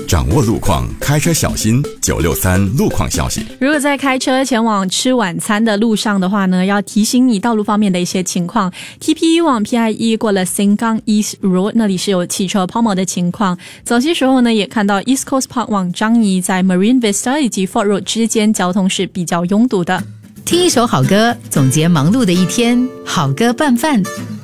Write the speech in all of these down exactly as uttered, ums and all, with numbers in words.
掌握路况，开车小心。九六三路况消息。 如果在开车前往吃晚餐的路上的话呢，要提醒你道路方面的一些情况。T P E 往 P I E 过了 Sengkang East Road， 那里是有汽车抛锚的情况。早些时候呢，也看到 East Coast Park 往樟宜在 Marine Vista 以及 Fort Road 之间交通是比较拥堵的。 听一首好歌，总结忙碌的一天，好歌拌饭。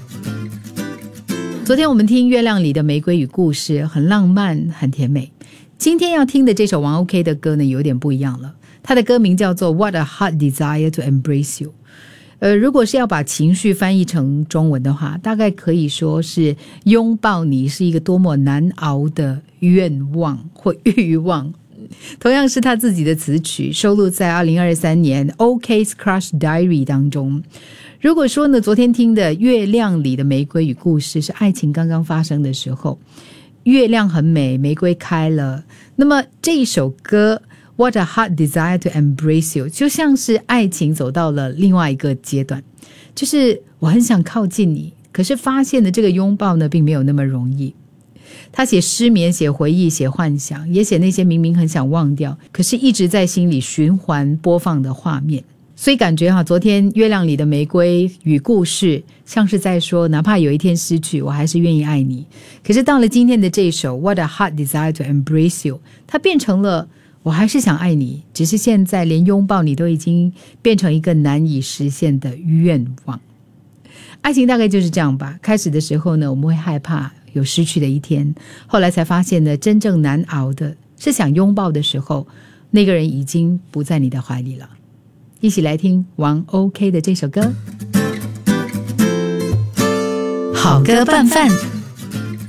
昨天我们听月亮里的玫瑰与故事，很浪漫，很甜美。今天要听的这首王 OK 的歌呢，有点不一样了。它的歌名叫做 What a Hot Desire to Embrace You。呃，如果是要把情绪翻译成中文的话，大概可以说是拥抱你是一个多么难熬的愿望或欲望。同样是他自己的词曲，收录在二零二三年 OK's Crush Diary 当中。如果说呢，昨天听的月亮里的玫瑰与故事是爱情刚刚发生的时候，月亮很美，玫瑰开了，那么这一首歌 What a Hot Desire to Embrace You 就像是爱情走到了另外一个阶段，就是我很想靠近你，可是发现的这个拥抱呢并没有那么容易。他写失眠，写回忆，写幻想，也写那些明明很想忘掉可是一直在心里循环播放的画面。所以感觉哈，昨天月亮里的玫瑰与故事像是在说，哪怕有一天失去，我还是愿意爱你。可是到了今天的这首 What a Hot Desire to Embrace You， 它变成了我还是想爱你，只是现在连拥抱你都已经变成一个难以实现的愿望。爱情大概就是这样吧，开始的时候呢，我们会害怕有失去的一天，后来才发现呢，真正难熬的是想拥抱的时候，那个人已经不在你的怀里了。一起来听王 OK 的这首歌， 好歌拌饭。